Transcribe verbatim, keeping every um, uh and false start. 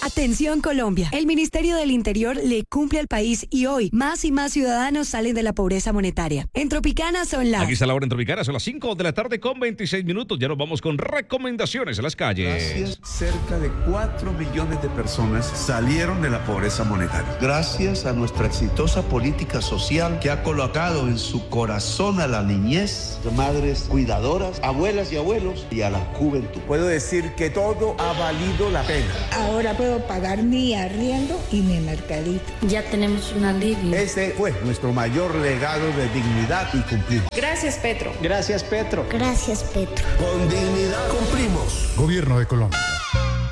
Atención Colombia, el Ministerio del Interior le cumple al país y hoy más y más ciudadanos salen de la pobreza monetaria. En Tropicana son las... Aquí está la hora en Tropicana, son las cinco de la tarde con veintiséis minutos. Ya nos vamos con recomendaciones en las calles. Gracias, cerca de cuatro millones de personas salieron de la pobreza monetaria. Gracias a nuestra exitosa política social que ha colocado en su corazón a la niñez, madres cuidadoras, abuelas y abuelos y a la juventud. Puedo decir que todo ha valido la pena. Ahora puedo pagar mi arriendo y mi mercadito. Ya tenemos un alivio. Ese fue nuestro mayor legado de dignidad y cumplir. Gracias, Petro. Gracias, Petro. Gracias, Petro. Con dignidad cumplimos. Gobierno de Colombia.